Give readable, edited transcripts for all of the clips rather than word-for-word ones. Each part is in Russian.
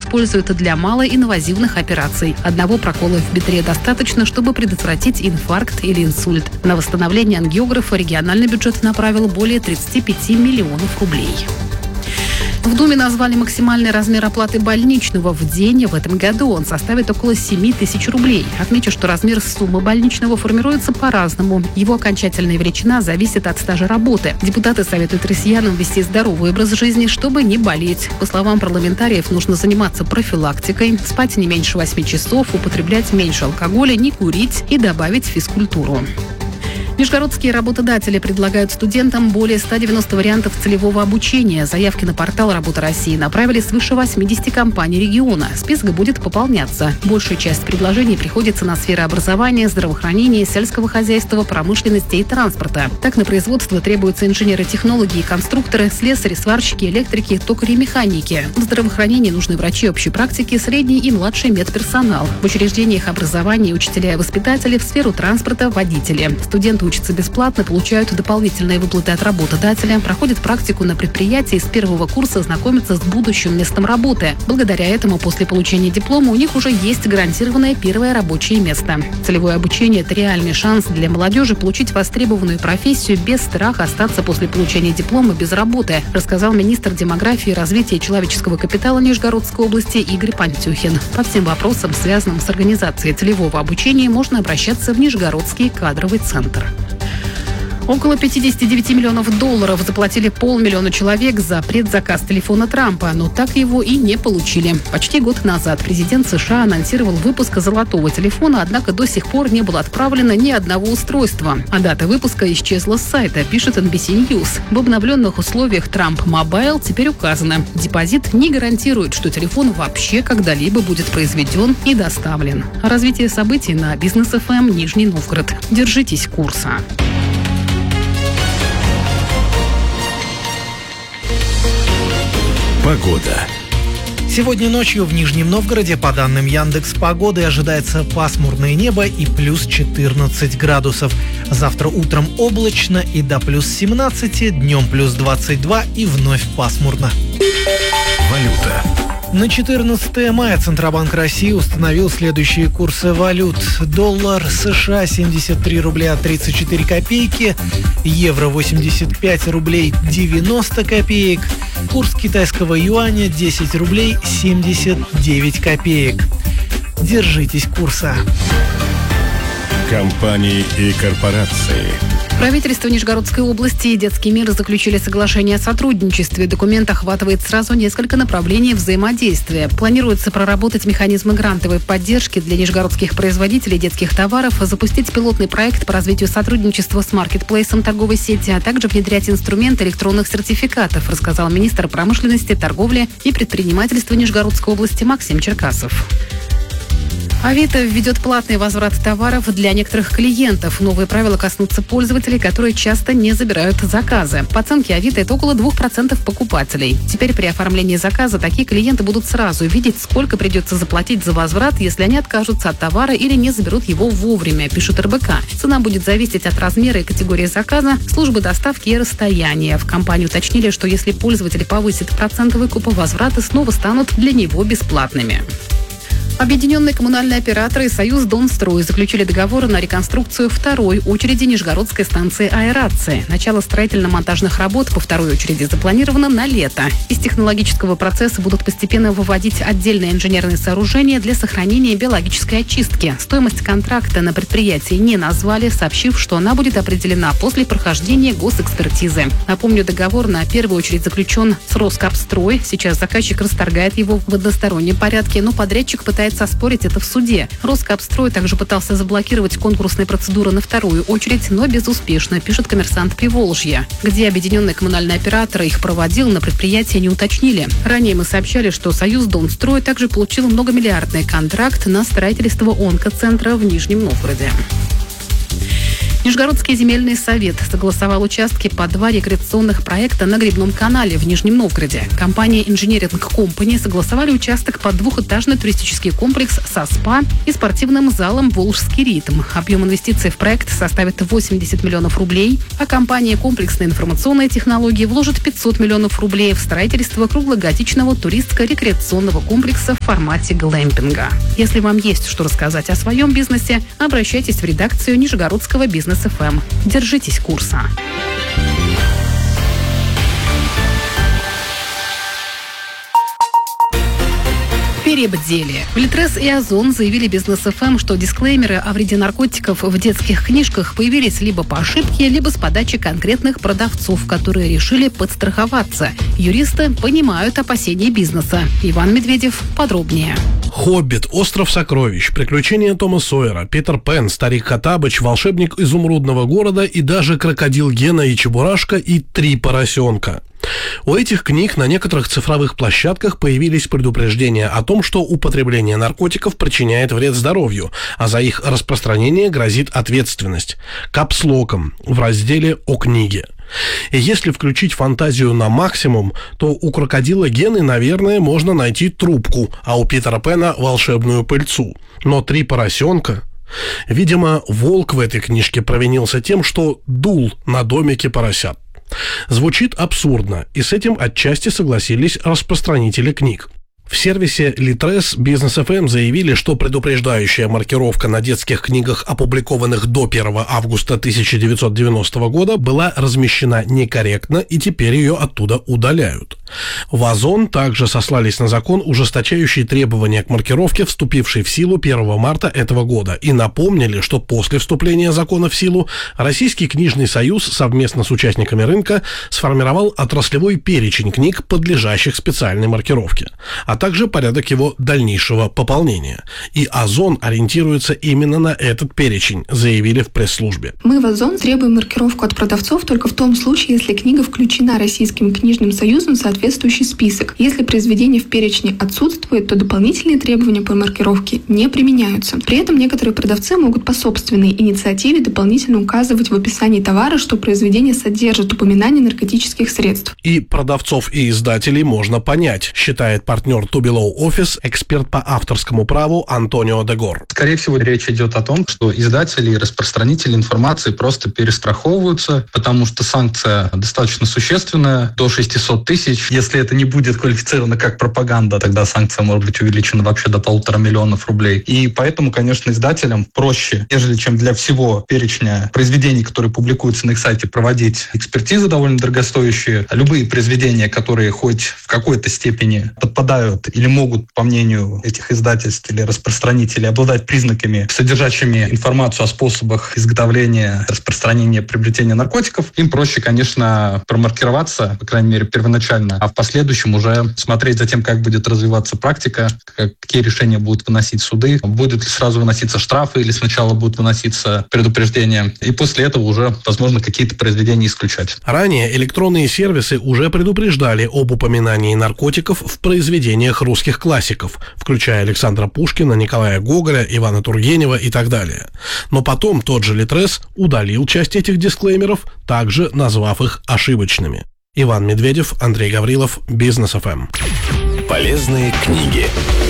используют для малоинвазивных операций. Одного прокола в бедре достаточно, чтобы предотвратить инфаркт или инсульт. На восстановление ангиографа региональный бюджет направил более 35 миллионов рублей. В Думе назвали максимальный размер оплаты больничного в день в этом году. Он составит около 7 тысяч рублей. Отмечу, что размер суммы больничного формируется по-разному. Его окончательная величина зависит от стажа работы. Депутаты советуют россиянам вести здоровый образ жизни, чтобы не болеть. По словам парламентариев, нужно заниматься профилактикой, спать не меньше 8 часов, употреблять меньше алкоголя, не курить и добавить физкультуру. Нижегородские работодатели предлагают студентам более 190 вариантов целевого обучения. Заявки на портал «Работа России» направили свыше 80 компаний региона. Список будет пополняться. Большая часть предложений приходится на сферы образования, здравоохранения, сельского хозяйства, промышленности и транспорта. Так, на производство требуются инженеры-технологи и конструкторы, слесари, сварщики, электрики, токари и механики. В здравоохранении нужны врачи общей практики, средний и младший медперсонал. В учреждениях образования учителя и воспитатели, в сферу транспорта – водители. Студенты учатся бесплатно, получают дополнительные выплаты от работодателя, проходят практику на предприятии и с первого курса знакомятся с будущим местом работы. Благодаря этому после получения диплома у них уже есть гарантированное первое рабочее место. Целевое обучение – это реальный шанс для молодежи получить востребованную профессию без страха остаться после получения диплома без работы, рассказал министр демографии и развития человеческого капитала Нижегородской области Игорь Пантюхин. По всем вопросам, связанным с организацией целевого обучения, можно обращаться в Нижегородский кадровый центр. Около $59 миллионов заплатили 500 000 человек за предзаказ телефона Трампа, но так его и не получили. Почти год назад президент США анонсировал выпуск золотого телефона, однако до сих пор не было отправлено ни одного устройства. А дата выпуска исчезла с сайта, пишет NBC News. В обновленных условиях Trump Mobile теперь указано: депозит не гарантирует, что телефон вообще когда-либо будет произведен и доставлен. Развитие событий на Бизнес ФМ Нижний Новгород. Держитесь курса. Погода. Сегодня ночью в Нижнем Новгороде, по данным Яндекс.Погоды, ожидается пасмурное небо и плюс 14 градусов. Завтра утром облачно и до плюс 17, днем плюс 22 и вновь пасмурно. Валюта. На 14 мая Центробанк России установил следующие курсы валют. Доллар США 73 рубля 34 копейки, евро 85 рублей 90 копеек, курс китайского юаня 10 рублей 79 копеек. Держитесь курса. Компании и корпорации. Правительство Нижегородской области и Детский мир заключили соглашение о сотрудничестве. Документ охватывает сразу несколько направлений взаимодействия. Планируется проработать механизмы грантовой поддержки для нижегородских производителей детских товаров, запустить пилотный проект по развитию сотрудничества с маркетплейсом торговой сети, а также внедрять инструмент электронных сертификатов, рассказал министр промышленности, торговли и предпринимательства Нижегородской области Максим Черкасов. Авито введет платный возврат товаров для некоторых клиентов. Новые правила коснутся пользователей, которые часто не забирают заказы. По оценке Авито это около 2% покупателей. Теперь при оформлении заказа такие клиенты будут сразу видеть, сколько придется заплатить за возврат, если они откажутся от товара или не заберут его вовремя, пишет РБК. Цена будет зависеть от размера и категории заказа, службы доставки и расстояния. В компании уточнили, что если пользователь повысит процент выкупа, возвраты снова станут для него бесплатными. Объединенные коммунальные операторы и Союз Донстрой заключили договор на реконструкцию второй очереди Нижегородской станции аэрации. Начало строительно-монтажных работ по второй очереди запланировано на лето. Из технологического процесса будут постепенно выводить отдельные инженерные сооружения для сохранения биологической очистки. Стоимость контракта на предприятии не назвали, сообщив, что она будет определена после прохождения госэкспертизы. Напомню, договор на первую очередь заключен с Роскапстрой. Сейчас заказчик расторгает его в одностороннем порядке, но подрядчик пытается оспорить это в суде. Роскапстрой также пытался заблокировать конкурсные процедуры на вторую очередь, но безуспешно, пишет «Коммерсант Приволжья». Где объединенные коммунальные операторы их проводил, на предприятии не уточнили. Ранее мы сообщали, что Союз Донстрой также получил многомиллиардный контракт на строительство онкоцентра в Нижнем Новгороде. Нижегородский земельный совет согласовал участки по 2 рекреационных проекта на Грибном канале в Нижнем Новгороде. Компания Engineering Company согласовали участок под 2-этажный туристический комплекс со СПА и спортивным залом «Волжский ритм». Объем инвестиций в проект составит 80 миллионов рублей, а компания «Комплексные информационные технологии» вложит 500 миллионов рублей в строительство круглогодичного туристско-рекреационного комплекса в формате глэмпинга. Если вам есть что рассказать о своем бизнесе, обращайтесь в редакцию Нижегородского Бизнес-ФМ. Держитесь курса. Перебдели. Литрес и Озон заявили Бизнес-ФМ, что дисклеймеры о вреде наркотиков в детских книжках появились либо по ошибке, либо с подачи конкретных продавцов, которые решили подстраховаться. Юристы понимают опасения бизнеса. Иван Медведев подробнее. «Хоббит», «Остров сокровищ», «Приключения Тома Сойера», «Питер Пен», «Старик Хоттабыч», «Волшебник изумрудного города» и даже «Крокодил Гена и Чебурашка» и «Три поросенка». У этих книг на некоторых цифровых площадках появились предупреждения о том, что употребление наркотиков причиняет вред здоровью, а за их распространение грозит ответственность. Капслоком в разделе «О книге». И если включить фантазию на максимум, то у крокодила Гены, наверное, можно найти трубку, а у Питера Пена волшебную пыльцу. Но «Три поросенка»... Видимо, волк в этой книжке провинился тем, что дул на домике поросят. Звучит абсурдно, и с этим отчасти согласились распространители книг. В сервисе Литрес Бизнес-ФМ заявили, что предупреждающая маркировка на детских книгах, опубликованных до 1 августа 1990 года, была размещена некорректно, и теперь ее оттуда удаляют. В Озон также сослались на закон, ужесточающий требования к маркировке, вступивший в силу 1 марта этого года, и напомнили, что после вступления закона в силу Российский книжный союз совместно с участниками рынка сформировал отраслевой перечень книг, подлежащих специальной маркировке, а также порядок его дальнейшего пополнения. И Озон ориентируется именно на этот перечень, заявили в пресс-службе. Мы в Озон требуем маркировку от продавцов только в том случае, если книга включена Российским книжным союзом в соответствующий список. Если произведение в перечне отсутствует, то дополнительные требования по маркировке не применяются. При этом некоторые продавцы могут по собственной инициативе дополнительно указывать в описании товара, что произведение содержит упоминание наркотических средств. И продавцов и издателей можно понять, считает партнер Тубилоу Офис, эксперт по авторскому праву Антонио Дегор. Скорее всего, речь идет о том, что издатели и распространители информации просто перестраховываются, потому что санкция достаточно существенная, до 600 тысяч. Если это не будет квалифицировано как пропаганда, тогда санкция может быть увеличена вообще до 1,5 миллиона рублей. И поэтому, конечно, издателям проще, нежели чем для всего перечня произведений, которые публикуются на их сайте, проводить экспертизы довольно дорогостоящие. Любые произведения, которые хоть в какой-то степени подпадают или могут, по мнению этих издательств или распространителей, обладать признаками, содержащими информацию о способах изготовления, распространения, приобретения наркотиков, им проще, конечно, промаркироваться, по крайней мере, первоначально, а в последующем уже смотреть за тем, как будет развиваться практика, какие решения будут выносить суды, будут ли сразу выноситься штрафы или сначала будут выноситься предупреждения, и после этого уже, возможно, какие-то произведения исключать. Ранее электронные сервисы уже предупреждали об упоминании наркотиков в произведениях русских классиков, включая Александра Пушкина, Николая Гоголя, Ивана Тургенева и так далее. Но потом тот же Литрес удалил часть этих дисклеймеров, также назвав их ошибочными. Иван Медведев, Андрей Гаврилов, Бизнес-ФМ. Полезные книги.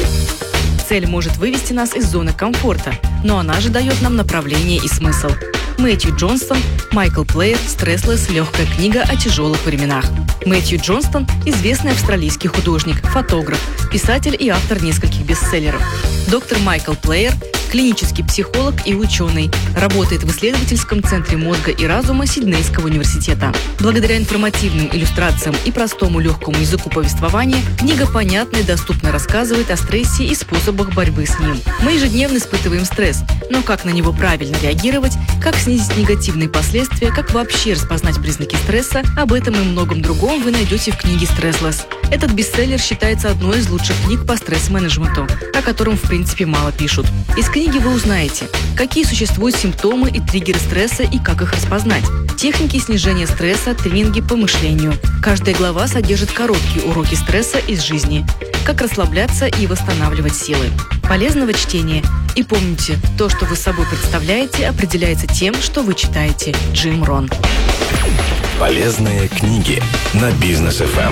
Цель может вывести нас из зоны комфорта, но она же дает нам направление и смысл. Мэтью Джонстон, Майкл Плеер, «Стресслесс. Легкая книга о тяжелых временах». Мэтью Джонстон – известный австралийский художник, фотограф, писатель и автор нескольких бестселлеров. Доктор Майкл Плеер – клинический психолог и ученый, работает в исследовательском центре мозга и разума Сиднейского университета. Благодаря информативным иллюстрациям и простому легкому языку повествования, книга понятно и доступно рассказывает о стрессе и способах борьбы с ним. Мы ежедневно испытываем стресс, но как на него правильно реагировать, как снизить негативные последствия, как вообще распознать признаки стресса, об этом и многом другом вы найдете в книге «Стressless». Этот бестселлер считается одной из лучших книг по стресс-менеджменту, о котором в принципе мало пишут. Из книги вы узнаете, какие существуют симптомы и триггеры стресса и как их распознать, техники снижения стресса, тренинги по мышлению. Каждая глава содержит короткие уроки стресса из жизни, как расслабляться и восстанавливать силы. Полезного чтения И помните, то, что вы собой представляете, определяется тем, что вы читаете. Джим Рон. Полезные книги на Бизнес FM.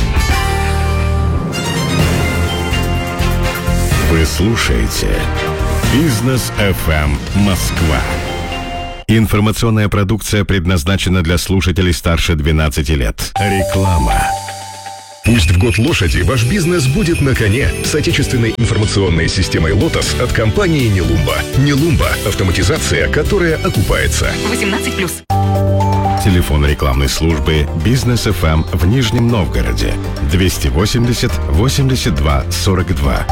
Вы слушаете Бизнес FM Москва. Информационная продукция предназначена для слушателей старше 12 лет. Реклама. Пусть в год лошади ваш бизнес будет на коне с отечественной информационной системой «Лотос» от компании «Нелумба». «Нелумба» – автоматизация, которая окупается. 18+. Телефон рекламной службы «Бизнес FM» в Нижнем Новгороде 280 82 42.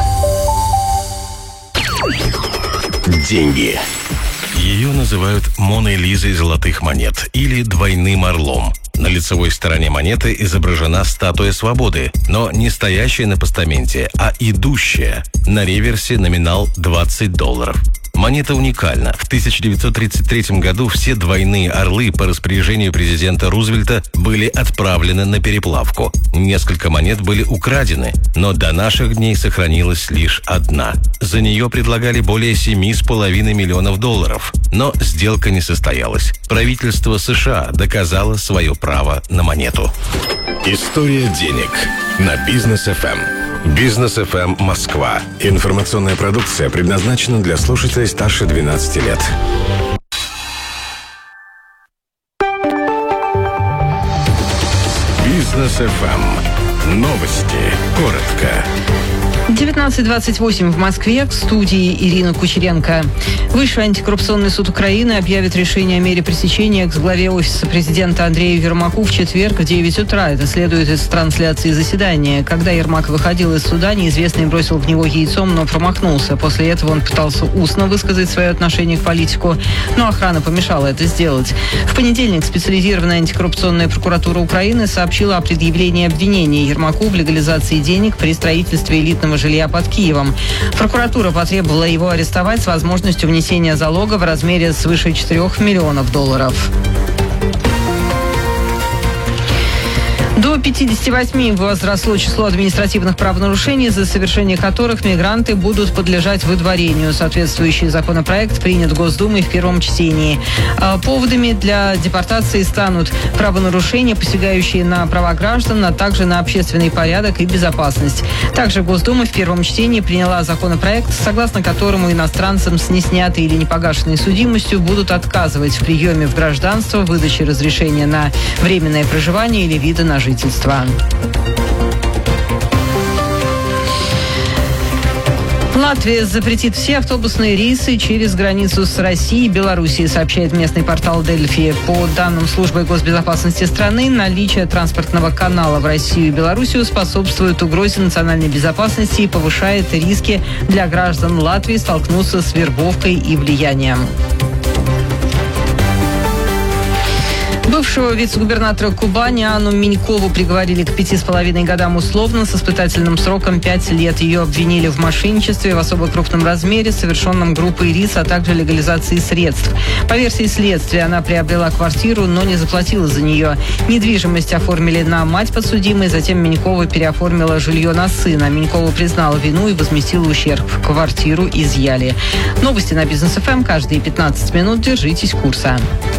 Деньги. Ее называют Моной Лизой золотых монет или двойным орлом. На лицевой стороне монеты изображена статуя свободы, но не стоящая на постаменте, а идущая. На реверсе номинал $20. Монета уникальна. В 1933 году все двойные орлы по распоряжению президента Рузвельта были отправлены на переплавку. Несколько монет были украдены, но до наших дней сохранилась лишь одна. За нее предлагали более $7,5 миллионов. Но сделка не состоялась. Правительство США доказало свое право на монету. История денег на Бизнес FM. Бизнес FM Москва. Информационная продукция предназначена для слушателей старше 12 лет. Бизнес FM. Новости. Коротко. 19:28 в Москве. В студии Ирина Кучеренко. Высший антикоррупционный суд Украины объявит решение о мере пресечения к главе офиса президента Андрею Ермаку в четверг в 9 утра. Это следует из трансляции заседания. Когда Ермак выходил из суда, неизвестный бросил в него яйцом, но промахнулся. После этого он пытался устно высказать свое отношение к политику, но охрана помешала это сделать. В понедельник специализированная антикоррупционная прокуратура Украины сообщила о предъявлении обвинений Ермаку в легализации денег при строительстве элитного жилья под Киевом. Прокуратура потребовала его арестовать с возможностью внесения залога в размере свыше $4 миллионов. До 58 возросло число административных правонарушений, за совершение которых мигранты будут подлежать выдворению. Соответствующий законопроект принят Госдумой в первом чтении. Поводами для депортации станут правонарушения, посягающие на права граждан, а также на общественный порядок и безопасность. Также Госдума в первом чтении приняла законопроект, согласно которому иностранцам с неснятой или непогашенной судимостью будут отказывать в приеме в гражданство, выдаче разрешения на временное проживание или вида на жительство. Латвия запретит все автобусные рейсы через границу с Россией и Белоруссией, сообщает местный портал Дельфи. По данным службы госбезопасности страны, наличие транспортного канала в Россию и Белоруссию способствует угрозе национальной безопасности и повышает риски для граждан Латвии столкнуться с вербовкой и влиянием. Бывшего вице-губернатора Кубани Анну Минькову приговорили к 5,5 годам условно с испытательным сроком 5 лет. Ее обвинили в мошенничестве в особо крупном размере, совершенном группой лиц, а также легализации средств. По версии следствия, она приобрела квартиру, но не заплатила за нее. Недвижимость оформили на мать подсудимой, затем Минькова переоформила жилье на сына. Минькова признала вину и возместила ущерб. Квартиру изъяли. Новости на Бизнес ФМ каждые 15 минут. Держитесь курса.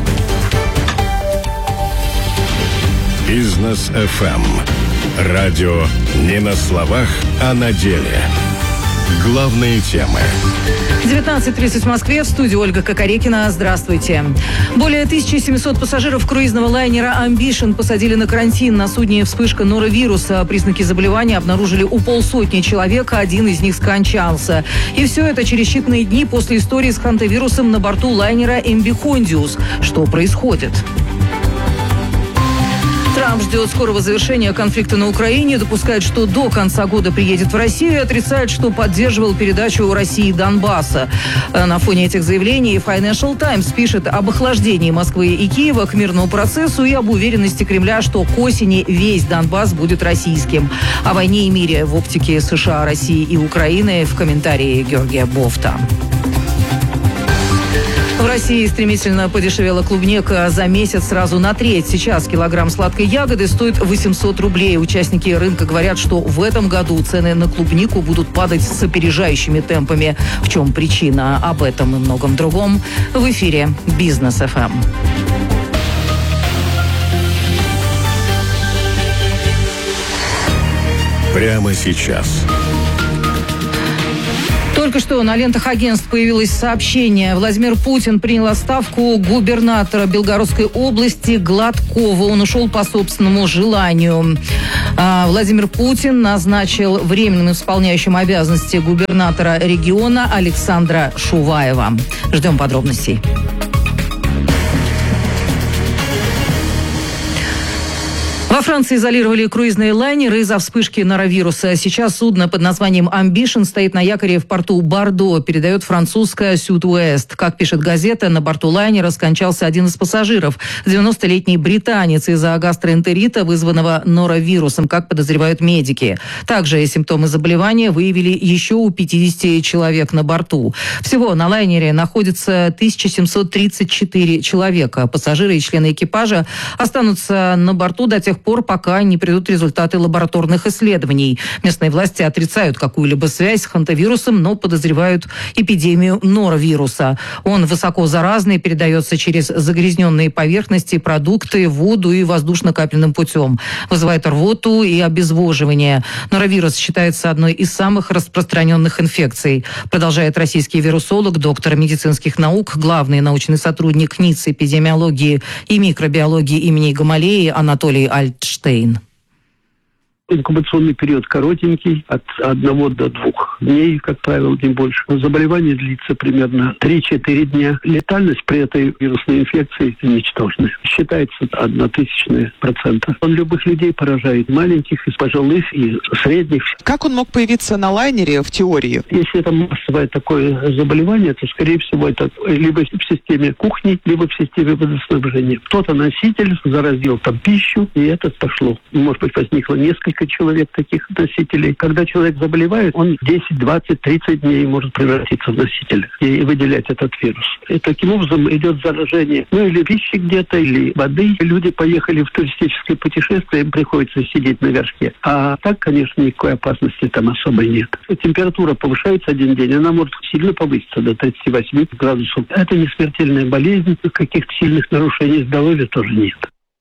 Бизнес FM. Радио не на словах, а на деле. Главные темы. 19:30 в Москве. В студии Ольга Кокорекина. Здравствуйте. Более 1700 пассажиров круизного лайнера «Амбишн» посадили на карантин. На судне вспышка норовируса. Признаки заболевания обнаружили у 500 человек, один из них скончался. И все это через считанные дни после истории с хантавирусом на борту лайнера «МВ Хондиус». Что происходит? Трамп ждет скорого завершения конфликта на Украине, допускает, что до конца года приедет в Россию и отрицает, что поддерживал передачу России Донбасса. На фоне этих заявлений Financial Times пишет об охлаждении Москвы и Киева к мирному процессу и об уверенности Кремля, что к осени весь Донбасс будет российским. О войне и мире в оптике США, России и Украины в комментарии Георгия Бофта. В В России стремительно подешевела клубника за месяц сразу на треть. Сейчас килограмм сладкой ягоды стоит 800 рублей. Участники рынка говорят, что в этом году цены на клубнику будут падать с опережающими темпами. В чем причина? Об этом и многом другом в эфире «Бизнес ФМ». Прямо сейчас. Только что на лентах агентств появилось сообщение. Владимир Путин принял отставку губернатора Белгородской области Гладкова. Он ушел по собственному желанию. Владимир Путин назначил временным исполняющим обязанности губернатора региона Александра Шуваева. Ждем подробностей. Во Франции изолировали круизные лайнеры из-за вспышки норовируса. Сейчас судно под названием «Ambition» стоит на якоре в порту Бордо, передает французская «Сюд-Уэст». Как пишет газета, на борту лайнера скончался один из пассажиров, 90-летний британец, из-за гастроэнтерита, вызванного норовирусом, как подозревают медики. Также симптомы заболевания выявили еще у 50 человек на борту. Всего на лайнере находится 1734 человека. Пассажиры и члены экипажа останутся на борту до тех пор, пока не придут результаты лабораторных исследований. Местные власти отрицают какую-либо связь с хантавирусом, но подозревают эпидемию норовируса. Он высоко заразный, передается через загрязненные поверхности, продукты, воду и воздушно-капельным путем. Вызывает рвоту и обезвоживание. Норовирус считается одной из самых распространенных инфекций. Продолжает российский вирусолог, доктор медицинских наук, главный научный сотрудник НИЦ эпидемиологии и микробиологии имени Гамалеи Анатолий Альтштейн. Инкубационный период коротенький, от 1 до 2 дней, как правило, не больше. Заболевание длится примерно 3-4 дня. Летальность при этой вирусной инфекции ничтожная. Считается 0,01%. Он любых людей поражает, маленьких, и пожилых, и средних. Как он мог появиться на лайнере в теории? Если это массовое такое заболевание, то, скорее всего, это либо в системе кухни, либо в системе водоснабжения. Кто-то носитель заразил там пищу, и это пошло. Может быть, возникло несколько человек таких носителей. Когда человек заболевает, он 10, 20, 30 дней может превратиться в носителя и выделять этот вирус. И таким образом идет заражение, или пищи где-то, или воды. Люди поехали в туристическое путешествие, им приходится сидеть на вершке. А так, конечно, никакой опасности там особой нет. Температура повышается один день, она может сильно повыситься до 38 градусов. Это не смертельная болезнь, каких-то сильных нарушений здоровья тоже нет.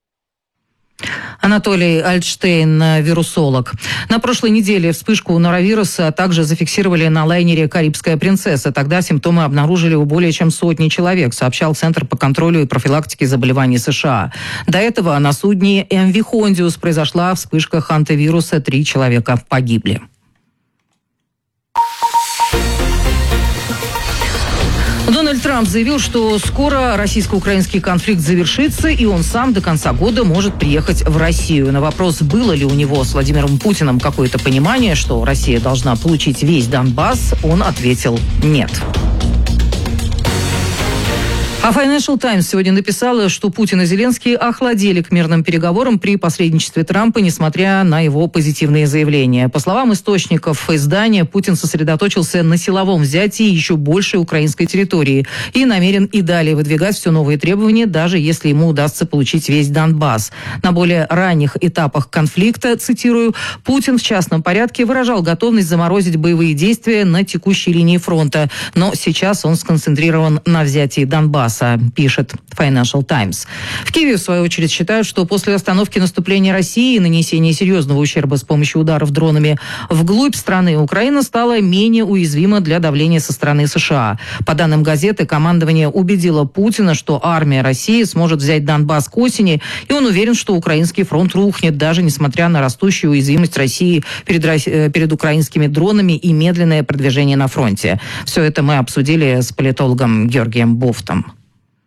Анатолий Альтштейн, вирусолог. На прошлой неделе вспышку норовируса также зафиксировали на лайнере «Карибская принцесса». Тогда симптомы обнаружили у более чем 100 человек, сообщал Центр по контролю и профилактике заболеваний США. До этого на судне «МВ Хондиус» произошла вспышка хантавируса, 3 человека погибли. Дональд Трамп заявил, что скоро российско-украинский конфликт завершится, и он сам до конца года может приехать в Россию. На вопрос, было ли у него с Владимиром Путиным какое-то понимание, что Россия должна получить весь Донбасс, он ответил «нет». А Financial Times сегодня написала, что Путин и Зеленский охладели к мирным переговорам при посредничестве Трампа, несмотря на его позитивные заявления. По словам источников издания, Путин сосредоточился на силовом взятии еще большей украинской территории и намерен и далее выдвигать все новые требования, даже если ему удастся получить весь Донбасс. На более ранних этапах конфликта, цитирую, Путин в частном порядке выражал готовность заморозить боевые действия на текущей линии фронта, но сейчас он сконцентрирован на взятии Донбасса, пишет Financial Times. В Киеве, в свою очередь, считают, что после остановки наступления России и нанесения серьезного ущерба с помощью ударов дронами вглубь страны, Украина стала менее уязвима для давления со стороны США. По данным газеты, командование убедило Путина, что армия России сможет взять Донбасс к осени, и он уверен, что украинский фронт рухнет, даже несмотря на растущую уязвимость России перед украинскими дронами и медленное продвижение на фронте. Все это мы обсудили с политологом Георгием Бофтом.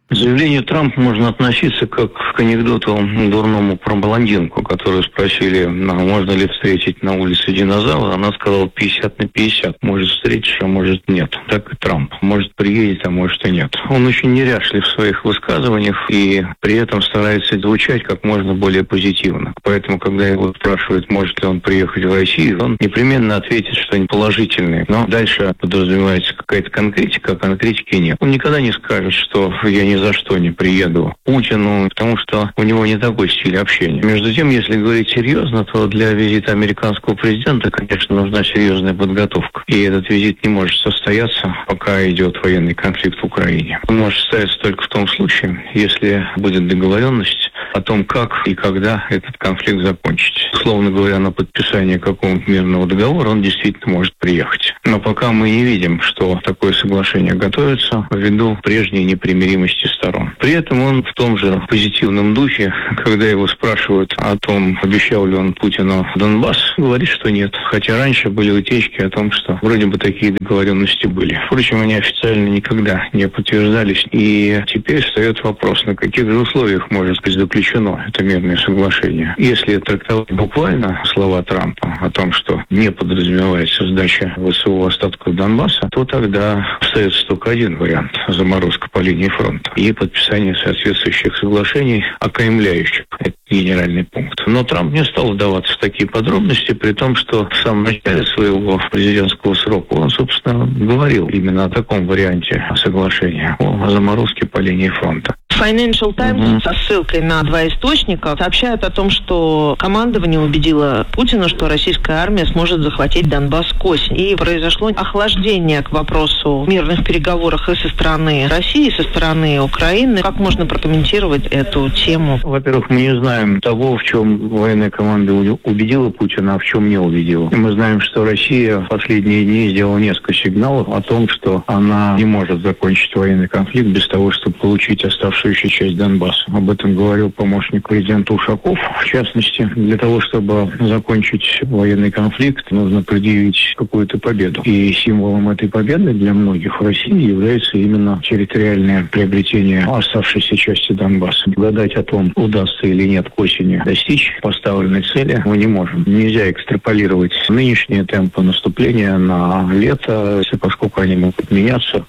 К заявлению Трампа можно относиться как к анекдоту дурному про блондинку, которую спросили, можно ли встретить на улице динозавра. Она сказала 50 на 50. Может встретишь, а может нет. Так и Трамп. Может приедет, а может и нет. Он очень неряшлив в своих высказываниях и при этом старается звучать как можно более позитивно. Поэтому, когда его спрашивают, может ли он приехать в Россию, он непременно ответит что-нибудь положительное. Но дальше подразумевается какая-то конкретика, а конкретики нет. Он никогда не скажет, что я ни за что не приеду к Путину, потому что у него не такой стиль общения. Между тем, если говорить серьезно, то для визита американского президента, конечно, нужна серьезная подготовка. И этот визит не может состояться, пока идет военный конфликт в Украине. Он может состояться только в том случае, если будет договоренность о том, как и когда этот конфликт закончится. Условно говоря, на подписание какого-то мирного договора он действительно может приехать. Но пока мы не видим, что такое соглашение готовится ввиду прежней непримиримости сторон. При этом он в том же позитивном духе, когда его спрашивают о том, обещал ли он Путину Донбасс, говорит, что нет. Хотя раньше были утечки о том, что вроде бы такие договоренности были. Впрочем, они официально никогда не подтверждались. И теперь встает вопрос, на каких же условиях может быть заключено это мирное соглашение. Если трактовать буквально слова Трампа о том, что не подразумевается сдача ВСУ остатков Донбасса, то тогда остается только один вариант – заморозка по линии фронта и подписание соответствующих соглашений, окаймляющих этот генеральный пункт. Но Трамп не стал вдаваться в такие подробности, при том, что в самом начале своего президентского срока он, собственно, говорил именно о таком варианте соглашения, о заморозке по линии фронта. Financial Times со ссылкой на 2 источника сообщают о том, что командование убедило Путина, что российская армия сможет захватить Донбасс к осени. И произошло охлаждение к вопросу мирных переговорах и со стороны России, и со стороны Украины. Как можно прокомментировать эту тему? Во-первых, мы не знаем того, в чем военная команда убедила Путина, а в чем не убедила. Мы знаем, что Россия в последние дни сделала несколько сигналов о том, что она не может закончить военный конфликт без того, чтобы получить оставшуюся часть Донбасса. Об этом говорил помощник президента Ушаков. В частности, для того, чтобы закончить военный конфликт, нужно предъявить какую-то победу. И символом этой победы для многих в России является именно территориальное приобретение оставшейся части Донбасса. Гадать о том, удастся или нет к осени достичь поставленной цели, мы не можем. Нельзя экстраполировать нынешние темпы наступления на лето, поскольку они могут меняться.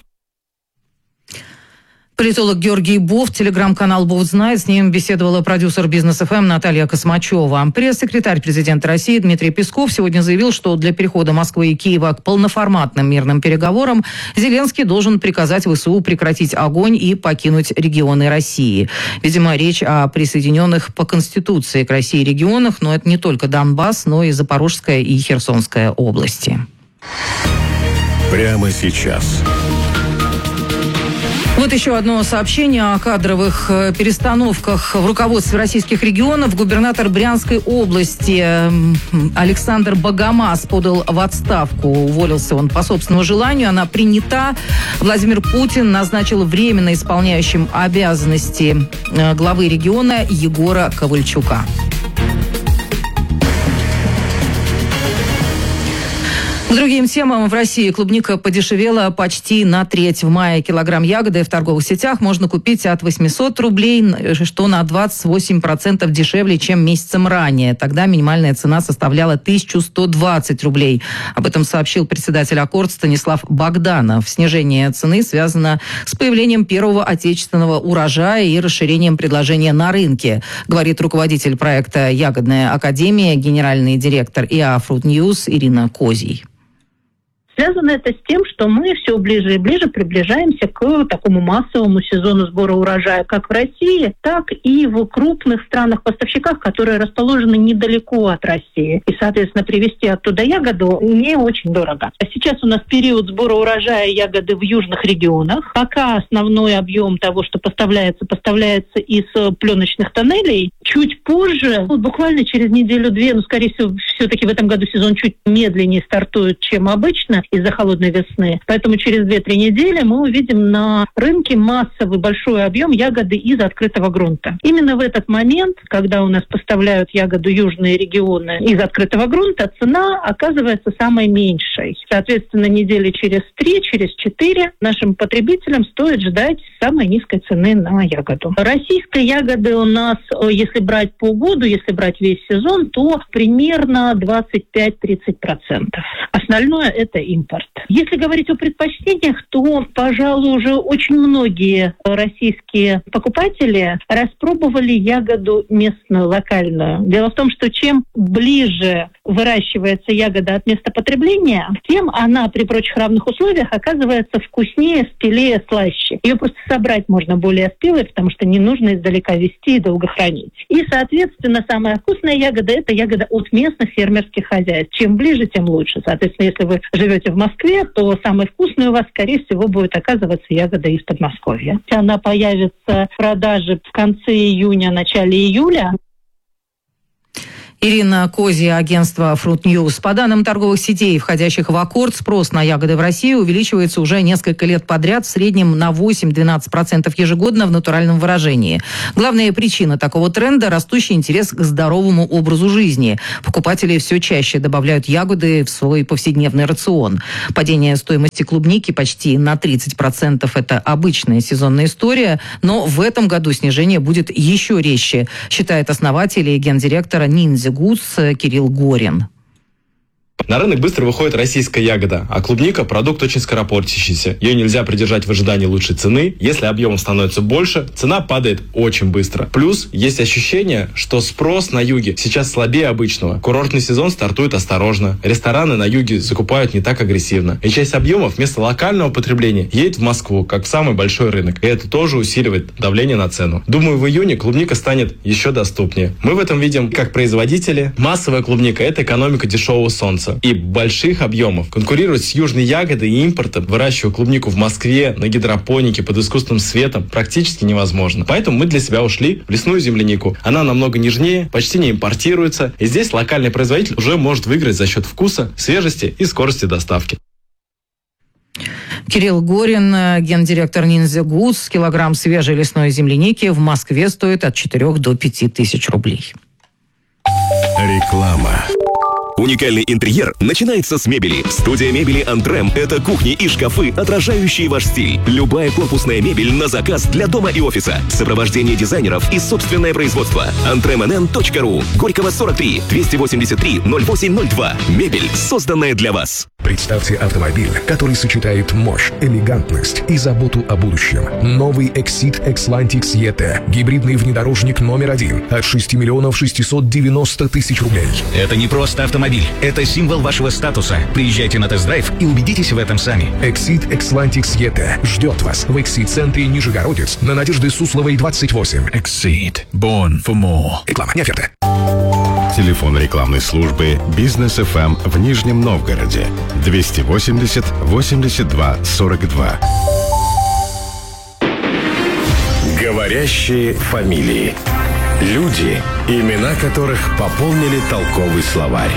Политолог Георгий Бофт, телеграм-канал «Бофт знает». С ним беседовала продюсер «Бизнес ФМ» Наталья Космачева. Пресс-секретарь президента России Дмитрий Песков сегодня заявил, что для перехода Москвы и Киева к полноформатным мирным переговорам Зеленский должен приказать ВСУ прекратить огонь и покинуть регионы России. Видимо, речь о присоединенных по Конституции к России регионах, но это не только Донбасс, но и Запорожская и Херсонская области. Прямо сейчас. Вот еще одно сообщение о кадровых перестановках в руководстве российских регионов. Губернатор Брянской области Александр Богомаз подал в отставку. Уволился он по собственному желанию. Она принята. Владимир Путин назначил временно исполняющим обязанности главы региона Егора Ковальчука. К другим темам. В России клубника подешевела почти на треть. В мае килограмм ягоды в торговых сетях можно купить от 800 рублей, что на 28% дешевле, чем месяцем ранее. Тогда минимальная цена составляла 1120 рублей. Об этом сообщил председатель Аккорд Станислав Богданов. Снижение цены связано с появлением первого отечественного урожая и расширением предложения на рынке, говорит руководитель проекта «Ягодная академия», генеральный директор ИА Fruit News Ирина Козий. Связано это с тем, что мы все ближе и ближе приближаемся к такому массовому сезону сбора урожая как в России, так и в крупных странах-поставщиках, которые расположены недалеко от России. И, соответственно, привезти оттуда ягоду не очень дорого. Сейчас у нас период сбора урожая ягоды в южных регионах. Пока основной объем того, что поставляется из пленочных тоннелей. Чуть позже, буквально через неделю-две, скорее всего, все-таки в этом году сезон чуть медленнее стартует, чем обычно из-за холодной весны. Поэтому через 2-3 недели мы увидим на рынке массовый большой объем ягоды из открытого грунта. Именно в этот момент, когда у нас поставляют ягоду южные регионы из открытого грунта, цена оказывается самой меньшей. Соответственно, недели через 3, через 4 нашим потребителям стоит ждать самой низкой цены на ягоду. Российской ягоды у нас, если брать по году, если брать весь сезон, то примерно 25-30%. Остальное – это импорт. Если говорить о предпочтениях, то, пожалуй, уже очень многие российские покупатели распробовали ягоду местную, локальную. Дело в том, что чем ближе выращивается ягода от места потребления, тем она при прочих равных условиях оказывается вкуснее, спелее, слаще. Ее просто собрать можно более спелой, потому что не нужно издалека везти и долго хранить. И, соответственно, самая вкусная ягода – это ягода от местных фермерских хозяйств. Чем ближе, тем лучше. Соответственно, если вы живете в Москве, то самой вкусной у вас, скорее всего, будет оказываться ягода из Подмосковья. Она появится в продаже в конце июня, начале июля. Ирина Козья, агентство Fruit News. По данным торговых сетей, входящих в аккорд, спрос на ягоды в России увеличивается уже несколько лет подряд, в среднем на 8-12% ежегодно в натуральном выражении. Главная причина такого тренда – растущий интерес к здоровому образу жизни. Покупатели все чаще добавляют ягоды в свой повседневный рацион. Падение стоимости клубники почти на 30% – это обычная сезонная история, но в этом году снижение будет еще резче, считает основатель и гендиректор Ninja Goods Кирилл Горин. На рынок быстро выходит российская ягода, а клубника – продукт очень скоропортящийся. Ее нельзя придержать в ожидании лучшей цены. Если объем становится больше, цена падает очень быстро. Плюс есть ощущение, что спрос на юге сейчас слабее обычного. Курортный сезон стартует осторожно. Рестораны на юге закупают не так агрессивно. И часть объемов вместо локального потребления едет в Москву, как в самый большой рынок. И это тоже усиливает давление на цену. Думаю, в июне клубника станет еще доступнее. Мы в этом видим как производители. Массовая клубника – это экономика дешевого солнца и больших объемов. Конкурировать с южной ягодой и импортом, выращивая клубнику в Москве на гидропонике под искусственным светом, практически невозможно. Поэтому мы для себя ушли в лесную землянику. Она намного нежнее, почти не импортируется, и здесь локальный производитель уже может выиграть за счет вкуса, свежести и скорости доставки. Кирилл Горин, гендиректор Ninja Goods. Килограмм свежей лесной земляники в Москве стоит от 4 до 5 тысяч рублей. Реклама. Уникальный интерьер начинается с мебели. Студия мебели «Антрем» — это кухни и шкафы, отражающие ваш стиль. Любая корпусная мебель на заказ для дома и офиса. Сопровождение дизайнеров и собственное производство. antremnn.ru. Горького 43, 283 0802. Мебель, созданная для вас. Представьте автомобиль, который сочетает мощь, элегантность и заботу о будущем. Новый Exit Xlantix ET. Гибридный внедорожник номер 1 от 6 миллионов 690 тысяч рублей. Это не просто автомобиль, это символ вашего статуса. Приезжайте на тест-драйв и убедитесь в этом сами. Exit Xlantix ET ждет вас в Exit-центре Нижегородец на Надежды Сусловой 28. Exit. Born for more. Реклама, не оферта. Телефон рекламной службы «Бизнес ФМ» в Нижнем Новгороде 280 82 42. Говорящие фамилии. Люди, имена которых пополнили толковый словарь.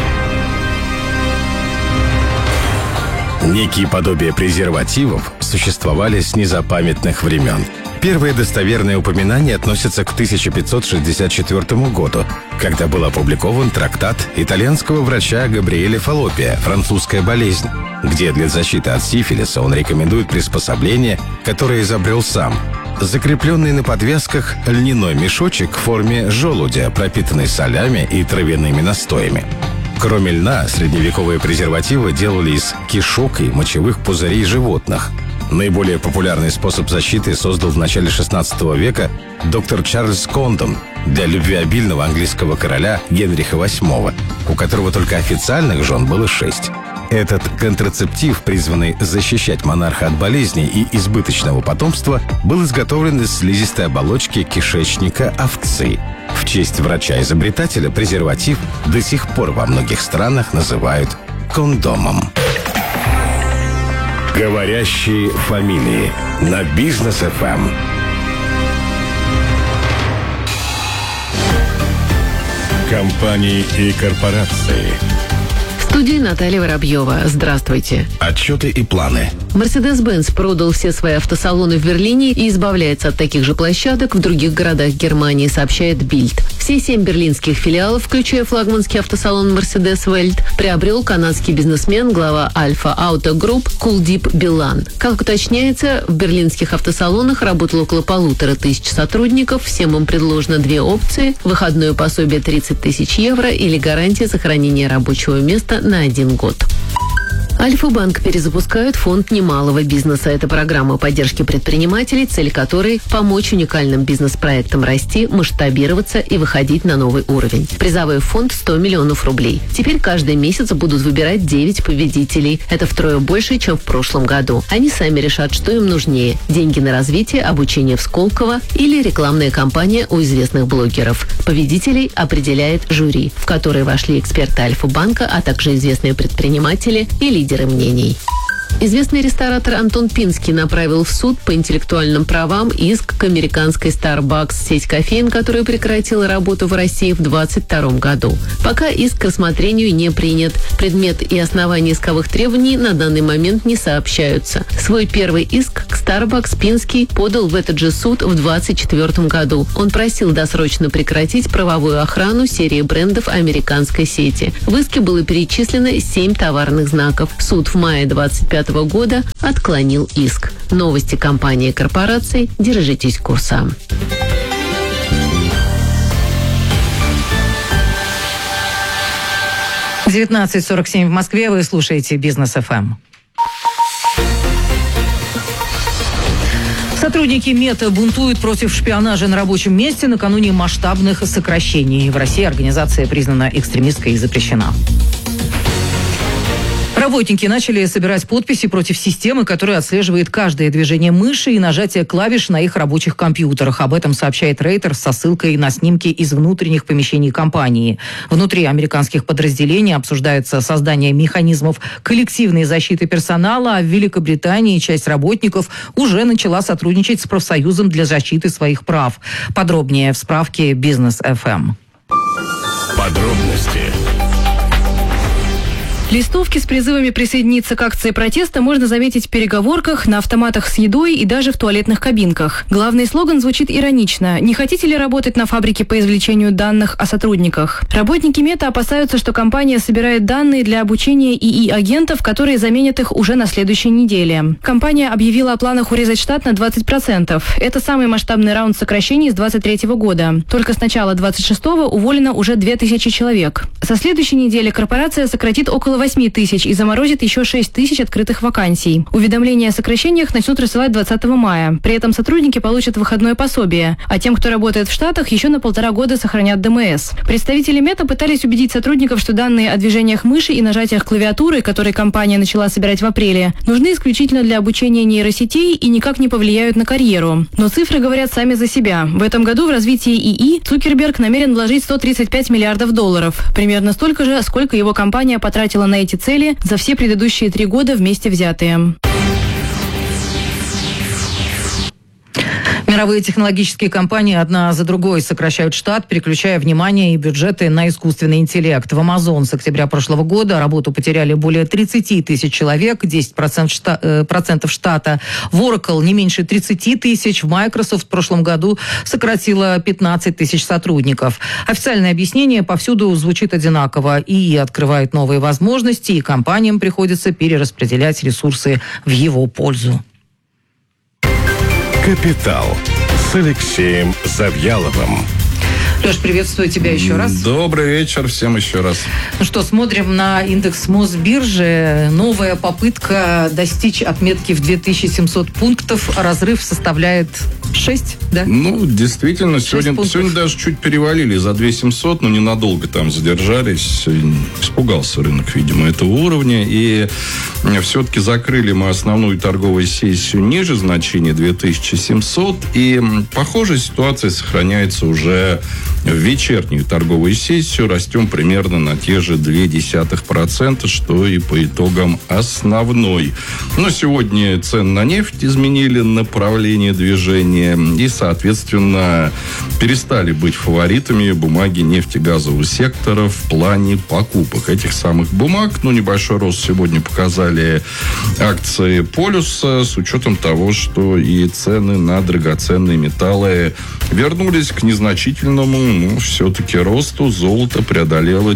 Некие подобия презервативов существовали с незапамятных времен. Первые достоверные упоминания относятся к 1564 году, когда был опубликован трактат итальянского врача Габриэля Фаллопия «Французская болезнь», где для защиты от сифилиса он рекомендует приспособление, которое изобрел сам. Закрепленный на подвязках льняной мешочек в форме желудя, пропитанный солями и травяными настоями. Кроме льна, средневековые презервативы делали из кишок и мочевых пузырей животных. Наиболее популярный способ защиты создал в начале XVI века доктор Чарльз Кондон для любвеобильного английского короля Генриха VIII, у которого только официальных жен было 6. Этот контрацептив, призванный защищать монарха от болезней и избыточного потомства, был изготовлен из слизистой оболочки кишечника овцы. В честь врача-изобретателя презерватив до сих пор во многих странах называют кондомом. Говорящие фамилии на Бизнес ФМ. Компании и корпорации. В студии Наталья Воробьева. Здравствуйте. Отчеты и планы. Mercedes-Benz продал все свои автосалоны в Берлине и избавляется от таких же площадок в других городах Германии, сообщает Bild. Все 7 берлинских филиалов, включая флагманский автосалон Mercedes Welt, приобрел канадский бизнесмен, глава Alfa Auto Group Kuldeep Билан. Как уточняется, в берлинских автосалонах работало около 1500 сотрудников. Всем им предложено 2 опции: выходное пособие 30 тысяч евро или гарантия сохранения рабочего места на 1 год. Альфа-банк перезапускает фонд немалого бизнеса. Это программа поддержки предпринимателей, цель которой – помочь уникальным бизнес-проектам расти, масштабироваться и выходить на новый уровень. Призовой фонд – 100 миллионов рублей. Теперь каждый месяц будут выбирать 9 победителей. Это втрое больше, чем в прошлом году. Они сами решат, что им нужнее – деньги на развитие, обучение в Сколково или рекламная кампания у известных блогеров. Победителей определяет жюри, в которое вошли эксперты Альфа-банка, а также известные предприниматели и лидеры мнений. Известный ресторатор Антон Пинский направил в суд по интеллектуальным правам иск к американской Starbucks, сеть кофеин, которая прекратила работу в России в 2022 году. Пока иск к рассмотрению не принят. Предмет и основания исковых требований на данный момент не сообщаются. Свой первый иск к Starbucks Пинский подал в этот же суд в 2024 году. Он просил досрочно прекратить правовую охрану серии брендов американской сети. В иске было перечислено 7 товарных знаков. Суд в мае 2025 года отклонил иск. Новости компании и корпораций. Держитесь курса. — 19:47 в Москве. Вы слушаете «Бизнес ФМ». Сотрудники Мета бунтуют против шпионажа на рабочем месте накануне масштабных сокращений. В России организация признана экстремистской и запрещена. Работники начали собирать подписи против системы, которая отслеживает каждое движение мыши и нажатие клавиш на их рабочих компьютерах. Об этом сообщает Reuters со ссылкой на снимки из внутренних помещений компании. Внутри американских подразделений обсуждается создание механизмов коллективной защиты персонала, а в Великобритании часть работников уже начала сотрудничать с профсоюзом для защиты своих прав. Подробнее в справке «Бизнес ФМ». Подробности. Листовки с призывами присоединиться к акции протеста можно заметить в переговорках, на автоматах с едой и даже в туалетных кабинках. Главный слоган звучит иронично: «Не хотите ли работать на фабрике по извлечению данных о сотрудниках?» Работники Мета опасаются, что компания собирает данные для обучения ИИ-агентов, которые заменят их уже на следующей неделе. Компания объявила о планах урезать штат на 20%. Это самый масштабный раунд сокращений с 2023 года. Только с начала 2026 уволено уже 2000 человек. Со следующей недели корпорация сократит около 8 тысяч и заморозит еще 6 тысяч открытых вакансий. Уведомления о сокращениях начнут рассылать 20 мая. При этом сотрудники получат выходное пособие, а тем, кто работает в Штатах, еще на 1,5 года сохранят ДМС. Представители Мета пытались убедить сотрудников, что данные о движениях мыши и нажатиях клавиатуры, которые компания начала собирать в апреле, нужны исключительно для обучения нейросетей и никак не повлияют на карьеру. Но цифры говорят сами за себя. В этом году в развитие ИИ Цукерберг намерен вложить $135 миллиардов. Примерно столько же, сколько его компания потратила на эти цели за все предыдущие 3 года вместе взятые. Мировые технологические компании одна за другой сокращают штат, переключая внимание и бюджеты на искусственный интеллект. В Amazon с октября прошлого года работу потеряли более 30 тысяч человек, 10% штата. В Oracle не меньше 30 тысяч. В Microsoft в прошлом году сократила 15 тысяч сотрудников. Официальное объяснение повсюду звучит одинаково. ИИ открывает новые возможности, и компаниям приходится перераспределять ресурсы в его пользу. «Капитал» с Алексеем Завьяловым. Леш, приветствую тебя еще раз. Добрый вечер всем еще раз. Ну что, смотрим на индекс Мосбиржи. Новая попытка достичь отметки в 2700 пунктов. Разрыв составляет 6, да? Ну, действительно, сегодня даже чуть перевалили за 2700, но ненадолго там задержались. Испугался рынок, видимо, этого уровня. И все-таки закрыли мы основную торговую сессию ниже значения 2700. И похожая ситуация сохраняется уже в вечернюю торговую сессию. Растем примерно на те же 0,2%, что и по итогам основной Но сегодня цены на нефть изменили направление движения и, соответственно, перестали быть фаворитами бумаги нефтегазового сектора в плане покупок этих самых бумаг. Небольшой рост сегодня показали акции Полюса, с учетом того, что и цены на драгоценные металлы вернулись к незначительному, все-таки росту. Золото преодолело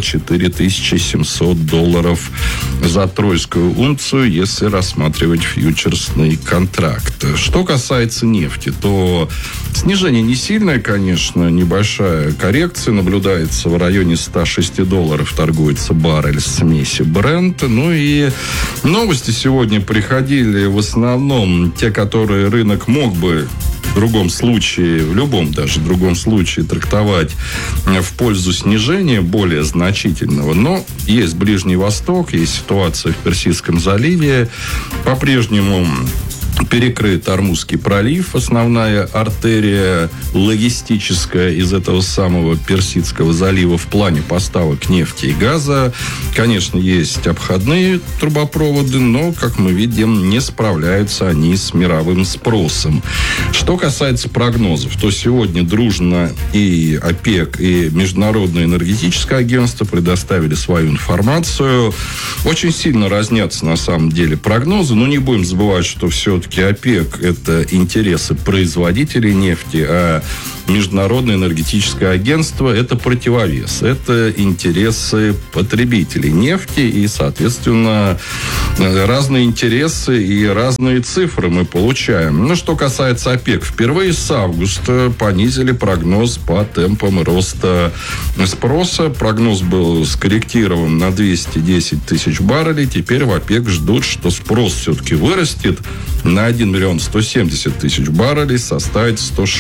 $4700 за тройскую унцию, если рассматривать фьючерсный контракт. Что касается нефти, то снижение не сильное, конечно, небольшая коррекция наблюдается в районе $106, торгуется баррель смеси Brent. И новости сегодня приходили в основном те, которые рынок мог бы в другом случае, в любом даже другом случае трактовать в пользу снижения более значительного. Но есть Ближний Восток, есть ситуация в Персидском заливе. По-прежнему перекрыт Ормузский пролив, основная артерия логистическая из этого самого Персидского залива в плане поставок нефти и газа. Конечно, есть обходные трубопроводы, но, как мы видим, не справляются они с мировым спросом. Что касается прогнозов, то сегодня дружно и ОПЕК, и Международное энергетическое агентство предоставили свою информацию. Очень сильно разнятся, на самом деле, прогнозы, но не будем забывать, что все-таки ОПЕК – это интересы производителей нефти, а Международное энергетическое агентство – это противовес. Это интересы потребителей нефти и, соответственно, разные интересы и разные цифры мы получаем. Что касается ОПЕК, впервые с августа понизили прогноз по темпам роста спроса. Прогноз был скорректирован на 210 тысяч баррелей. Теперь в ОПЕК ждут, что спрос все-таки вырастет на 1 170 000 баррелей, составит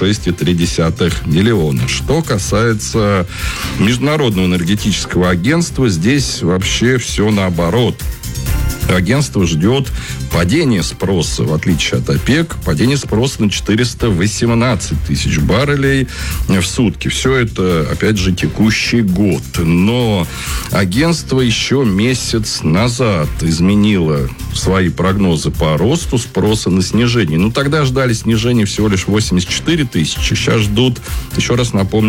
106,3 миллиона. Что касается Международного энергетического агентства, здесь вообще все наоборот. Агентство ждет падения спроса, в отличие от ОПЕК, падение спроса на 418 тысяч баррелей в сутки. Все это, опять же, текущий год. Но агентство еще месяц назад изменило свои прогнозы по росту спроса на снижение. Тогда ждали снижения всего лишь 84 тысячи. Сейчас ждут, еще раз напомню,